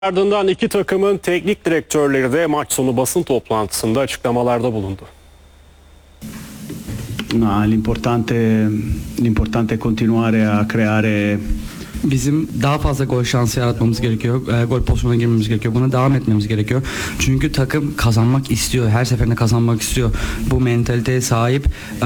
Ardından iki takımın teknik direktörleri de maç sonu basın toplantısında açıklamalarda bulundu. L'importante è continuare a creare. Bizim daha fazla gol şansı yaratmamız gerekiyor. Gol pozisyonuna girmemiz gerekiyor. Buna devam etmemiz gerekiyor. Çünkü takım kazanmak istiyor. Her seferinde kazanmak istiyor. Bu mentaliteye sahip.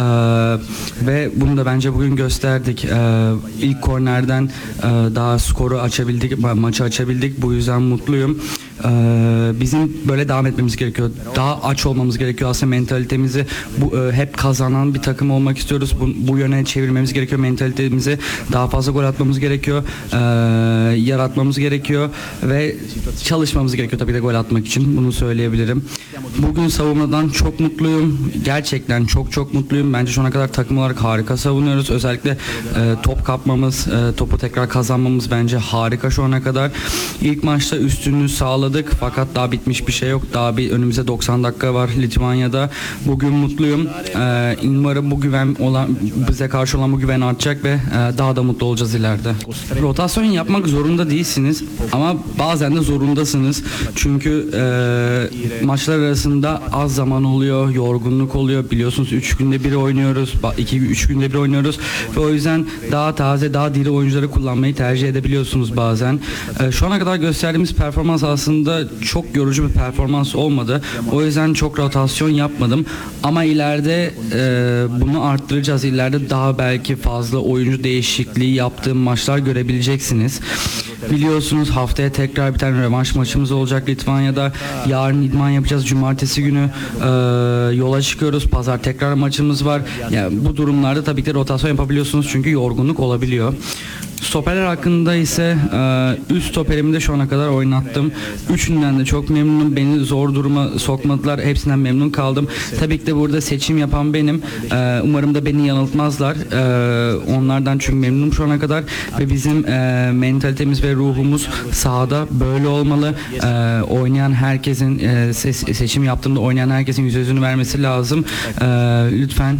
Ve bunu da bence bugün gösterdik. İlk kornerden daha skoru açabildik. Maçı açabildik. Bu yüzden mutluyum. Bizim böyle devam etmemiz gerekiyor. Daha aç olmamız gerekiyor. Aslında mentalitemizi hep kazanan bir takım olmak istiyoruz. Bu yöne çevirmemiz gerekiyor. Mentalitemizi daha fazla gol atmamız gerekiyor. Yaratmamız gerekiyor ve çalışmamız gerekiyor tabii de gol atmak için. Bunu söyleyebilirim. Bugün savunmadan çok mutluyum. Gerçekten çok mutluyum. Bence şu ana kadar takım olarak harika savunuyoruz. Özellikle top kapmamız, topu tekrar kazanmamız bence harika şu ana kadar. İlk maçta üstünlüğü sağladık fakat daha bitmiş bir şey yok. Daha bir önümüzde 90 dakika var Litvanya'da. Bugün mutluyum. Umarım bu güven bize karşı olan bu güven artacak ve daha da mutlu olacağız ileride. Rotasyon yapmak zorunda değilsiniz ama bazen de zorundasınız. Çünkü maçlar arasında az zaman oluyor, yorgunluk oluyor. Biliyorsunuz 3 günde bir oynuyoruz, 2-3 günde bir oynuyoruz ve o yüzden daha taze, daha diri oyuncuları kullanmayı tercih edebiliyorsunuz bazen. Şu ana kadar gösterdiğimiz performans aslında çok yorucu bir performans olmadı. O yüzden çok rotasyon yapmadım. Ama ileride bunu arttıracağız. İleride daha belki fazla oyuncu değişikliği yaptığım maçlar görebileceksiniz. Biliyorsunuz haftaya tekrar bir tane rövanş maçımız olacak Litvanya'da. Yarın idman yapacağız. Cumartesi günü yola çıkıyoruz. Pazar tekrar maçımız var. Yani bu durumlarda tabii ki de rotasyon yapabiliyorsunuz çünkü yorgunluk olabiliyor. Stoperler hakkında ise üst stoperimi de şu ana kadar oynattım. Üçünden de çok memnunum. Beni zor duruma sokmadılar. Hepsinden memnun kaldım. Tabii ki de burada seçim yapan benim. Umarım da beni yanıltmazlar. Onlardan çünkü memnunum şu ana kadar. Ve bizim mentalitemiz ve ruhumuz sahada böyle olmalı. Oynayan herkesin seçim yaptığında oynayan herkesin yüzünü vermesi lazım. Lütfen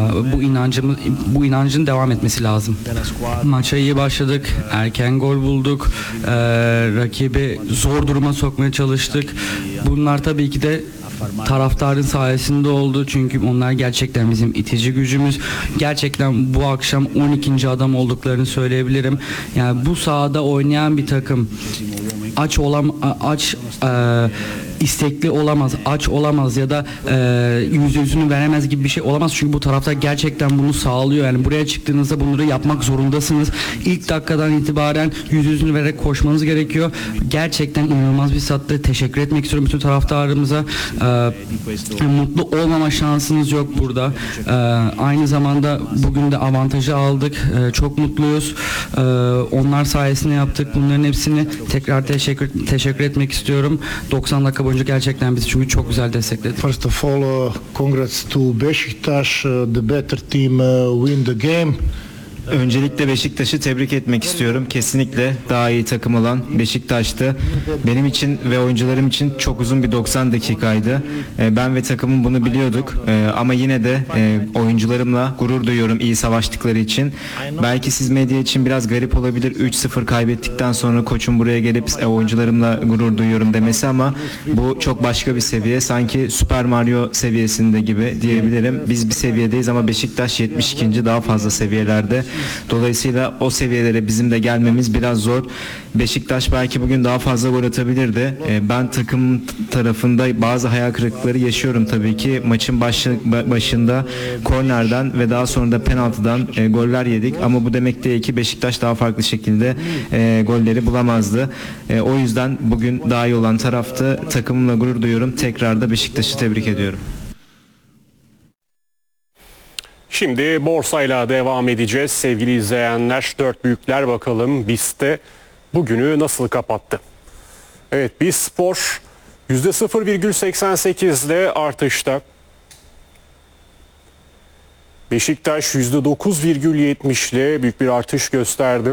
bu inancın devam etmesi lazım. Maça iyi başladık. Erken gol bulduk. Rakibi zor duruma sokmaya çalıştık. Bunlar tabii ki de taraftarın sayesinde oldu. Çünkü onlar gerçekten bizim itici gücümüz. Gerçekten bu akşam 12. adam olduklarını söyleyebilirim. Yani bu sahada oynayan bir takım istekli olamaz, aç olamaz ya da yüzünü veremez gibi bir şey olamaz. Çünkü bu taraftar gerçekten bunu sağlıyor. Yani buraya çıktığınızda bunları yapmak zorundasınız. İlk dakikadan itibaren yüzünü vererek koşmanız gerekiyor. Gerçekten inanılmaz bir sattı. Teşekkür etmek istiyorum bütün taraftarımıza. Mutlu olmama şansınız yok burada. Aynı zamanda bugün de avantajı aldık. Çok mutluyuz. Onlar sayesinde yaptık. Bunların hepsini tekrar teşekkür etmek istiyorum. 90 dakika boyunca gerçekten bizi çünkü çok güzel destekledi. First of all, congrats to Beşiktaş, the better team win the game. Öncelikle Beşiktaş'ı tebrik etmek istiyorum. Kesinlikle daha iyi takım olan Beşiktaş'tı. Benim için ve oyuncularım için çok uzun bir 90 dakikaydı. Ben ve takımım bunu biliyorduk. Ama yine de oyuncularımla gurur duyuyorum iyi savaştıkları için. Belki siz medya için biraz garip olabilir. 3-0 kaybettikten sonra koçum buraya gelip oyuncularımla gurur duyuyorum demesi ama bu çok başka bir seviye. Sanki Super Mario seviyesinde gibi diyebilirim. Biz bir seviyedeyiz ama Beşiktaş 72. daha fazla seviyelerde. Dolayısıyla o seviyelere bizim de gelmemiz biraz zor. Beşiktaş belki bugün daha fazla gol atabilirdi. Ben takım tarafında bazı hayal kırıklıkları yaşıyorum tabii ki. Maçın başında kornerden ve daha sonra da penaltıdan goller yedik. Ama bu demek değil ki Beşiktaş daha farklı şekilde golleri bulamazdı. O yüzden bugün daha iyi olan taraftı. Takımımla gurur duyuyorum. Tekrar da Beşiktaş'ı tebrik ediyorum. Şimdi borsayla devam edeceğiz. Sevgili izleyenler, dört büyükler bakalım BIST'te bugünü nasıl kapattı? Evet, BIST Spor %0,88 ile artışta. Beşiktaş %9,70 ile büyük bir artış gösterdi.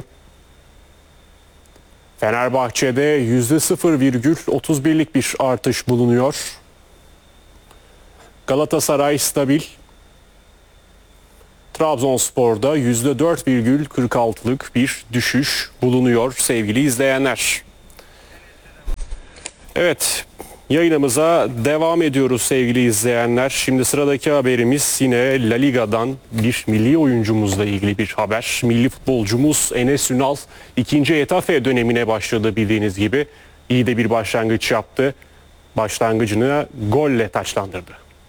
Fenerbahçe'de %0,31'lik bir artış bulunuyor. Galatasaray stabil. Trabzonspor'da %4,46'lık bir düşüş bulunuyor sevgili izleyenler. Evet, yayınımıza devam ediyoruz sevgili izleyenler. Şimdi sıradaki haberimiz yine La Liga'dan bir milli oyuncumuzla ilgili bir haber. Milli futbolcumuz Enes Ünal 2. Etafe dönemine başladı bildiğiniz gibi. İyi de bir başlangıç yaptı. Başlangıcını golle taçlandırdı.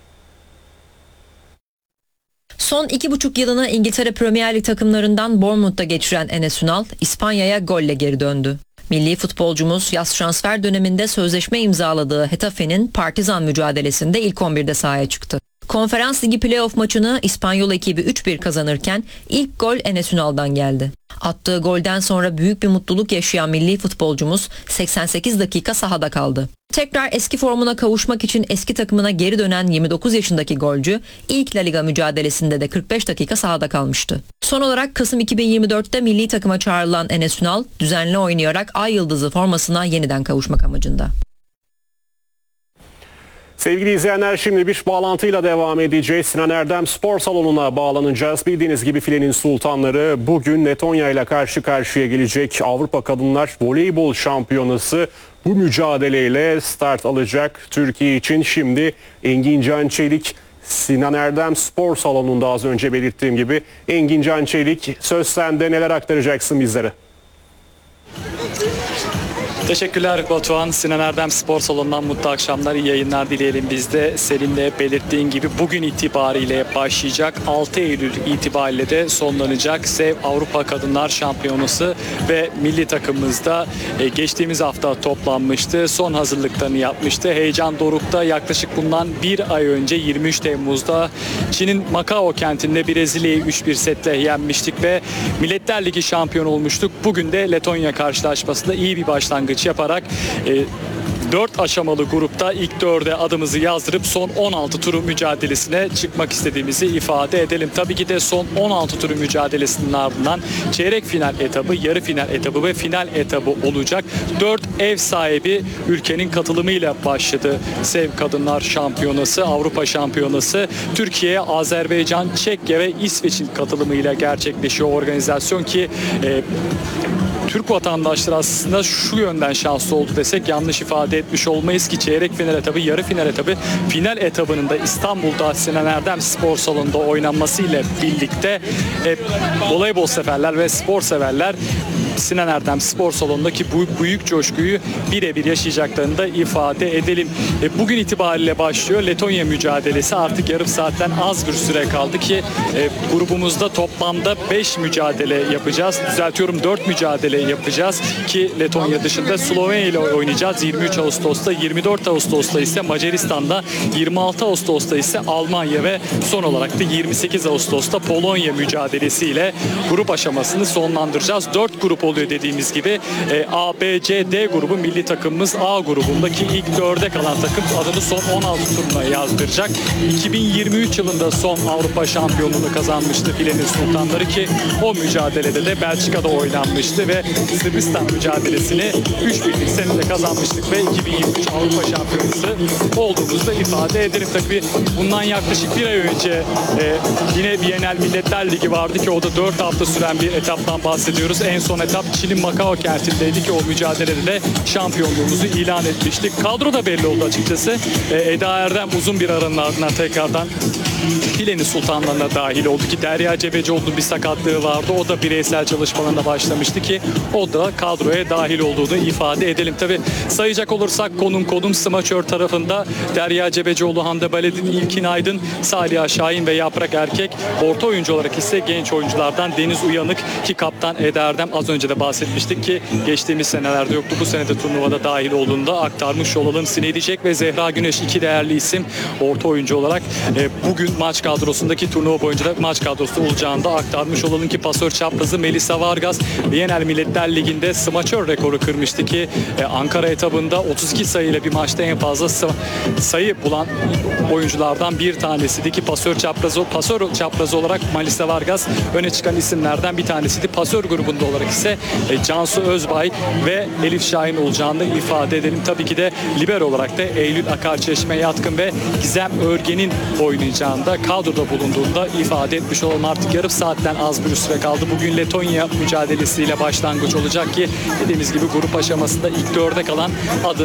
Son 2,5 yılını İngiltere Premier Lig takımlarından Bournemouth'ta geçiren Enes Ünal, İspanya'ya golle geri döndü. Milli futbolcumuz yaz transfer döneminde sözleşme imzaladığı Getafe'nin Partizan mücadelesinde ilk 11'de sahaya çıktı. Konferans Ligi playoff maçını İspanyol ekibi 3-1 kazanırken ilk gol Enes Ünal'dan geldi. Attığı golden sonra büyük bir mutluluk yaşayan milli futbolcumuz 88 dakika sahada kaldı. Tekrar eski formuna kavuşmak için eski takımına geri dönen 29 yaşındaki golcü ilk La Liga mücadelesinde de 45 dakika sahada kalmıştı. Son olarak Kasım 2024'te milli takıma çağrılan Enes Ünal düzenli oynayarak Ay Yıldızı formasına yeniden kavuşmak amacında. Sevgili izleyenler, şimdi bir bağlantıyla devam edeceğiz. Sinan Erdem Spor Salonu'na bağlanacağız. Bildiğiniz gibi filenin sultanları bugün Letonya ile karşı karşıya gelecek. Avrupa Kadınlar Voleybol Şampiyonası bu mücadeleyle start alacak. Türkiye için şimdi Engin Can Çelik, Sinan Erdem Spor Salonu'nda az önce belirttiğim gibi. Engin Can Çelik, söz sende, neler aktaracaksın bizlere? Teşekkürler Batuhan. Sinan Erdem Spor Salonu'ndan mutlu akşamlar, iyi yayınlar dileyelim biz de. Senin de belirttiğin gibi bugün itibariyle başlayacak, 6 Eylül itibariyle de sonlanacak SEV Avrupa Kadınlar Şampiyonası ve milli takımımızda geçtiğimiz hafta toplanmıştı. Son hazırlıklarını yapmıştı. Heyecan dorukta. Yaklaşık bundan bir ay önce 23 Temmuz'da Çin'in Macao kentinde Brezilya'yı 3-1 setle yenmiştik ve Milletler Ligi şampiyon olmuştuk. Bugün de Letonya karşılaşmasında iyi bir başlangıç yaparak 4 aşamalı grupta ilk 4'e adımızı yazdırıp son 16 turu mücadelesine çıkmak istediğimizi ifade edelim. Tabii ki de son 16 turu mücadelesinin ardından çeyrek final etabı, yarı final etabı ve final etabı olacak. 4 ev sahibi ülkenin katılımıyla başladı SEV Kadınlar Şampiyonası, Avrupa Şampiyonası. Türkiye, Azerbaycan, Çekya ve İsveç'in katılımıyla gerçekleşiyor organizasyon ki Türk vatandaşları aslında şu yönden şanslı oldu desek yanlış ifade etmiş olmayız ki çeyrek final etabı, yarı final etabı, final etabının da İstanbul'da Sinan Erdem Spor Salonu'nda oynanmasıyla birlikte voleybol severler ve spor severler Sinan Erdem Spor Salonu'ndaki bu büyük coşkuyu birebir yaşayacaklarını da ifade edelim. Bugün itibariyle başlıyor Letonya mücadelesi. Artık yarım saatten az bir süre kaldı ki grubumuzda toplamda 5 mücadele yapacağız. Düzeltiyorum, 4 mücadele yapacağız ki Letonya dışında Slovenya ile oynayacağız. 23 Ağustos'ta, 24 Ağustos'ta ise Macaristan'da, 26 Ağustos'ta ise Almanya ve son olarak da 28 Ağustos'ta Polonya mücadelesiyle grup aşamasını sonlandıracağız. 4 grup oluyor dediğimiz gibi. A, B, C, D grubu, milli takımımız A grubundaki ilk 4'e kalan takım adını son 16 turuna yazdıracak. 2023 yılında son Avrupa şampiyonluğunu kazanmıştı filenin sultanları ki o mücadelede de Belçika'da oynanmıştı ve Sırbistan mücadelesini 3-1'lik senede kazanmıştık ve 2023 Avrupa şampiyonası olduğumuzu da ifade ederim. Tabii bundan yaklaşık bir ay önce yine Bienal Milletler Ligi vardı ki o da 4 hafta süren bir etaptan bahsediyoruz. En son etap Çin'in Macao kentindeydi ki o mücadelede de şampiyonluğumuzu ilan etmiştik. Kadro da belli oldu açıkçası. Eda Erdem uzun bir aranın ardından tekrardan filenin sultanlarına dahil oldu ki Derya Cebecioğlu'nun bir sakatlığı vardı. O da bireysel çalışmalarına başlamıştı ki o da kadroya dahil olduğunu ifade edelim. Tabi sayacak olursak konum smaçör tarafında Derya Cebecioğlu, Hande Baledin, İlkin Aydın, Salih Şahin ve Yaprak Erkek. Orta oyuncu olarak ise genç oyunculardan Deniz Uyanık ki kaptan Eda Erdem, az önce de bahsetmiştik ki geçtiğimiz senelerde yoktu. Bu sene de turnuvada dahil olduğunu da aktarmış olalım. Sinead Çek ve Zehra Güneş, iki değerli isim orta oyuncu olarak bugün maç kadrosundaki turnuva boyunca da maç kadrosu olacağını da aktarmış olalım ki pasör çaprazı Melisa Vargas Bienal Milletler Ligi'nde smaçör rekoru kırmıştı ki Ankara etabında 32 sayıyla bir maçta en fazla sayı bulan oyunculardan bir tanesiydi ki pasör çaprazı olarak Melisa Vargas öne çıkan isimlerden bir tanesiydi. Pasör grubunda olarak ise Cansu Özbay ve Elif Şahin olacağını da ifade edelim. Tabii ki de libero olarak da Eylül Akarçeşme Yatkın ve Gizem Örgen'in oynayacağında kadroda bulunduğunda ifade etmiş olalım. Artık yarım saatten az bir süre kaldı. Bugün Letonya mücadelesiyle başlangıç olacak ki dediğimiz gibi grup aşamasında ilk 4'e kalan adı